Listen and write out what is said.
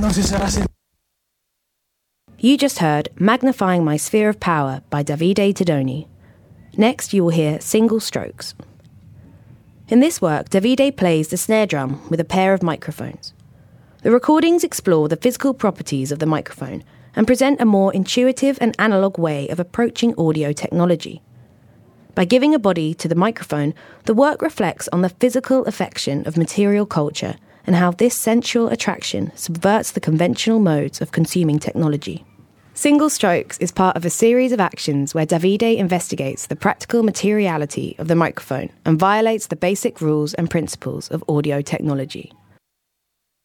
No sé si será así. You just heard Magnifying My Sphere of Power by Davide Tedoni. Next, you will hear Single Strokes. In this work, Davide plays the snare drum with a pair of microphones. The recordings explore the physical properties of the microphone and present a more intuitive and analogue way of approaching audio technology. By giving a body to the microphone, the work reflects on the physical affection of material culture and how this sensual attraction subverts the conventional modes of consuming technology. Single Strokes is part of a series of actions where Davide investigates the practical materiality of the microphone and violates the basic rules and principles of audio technology.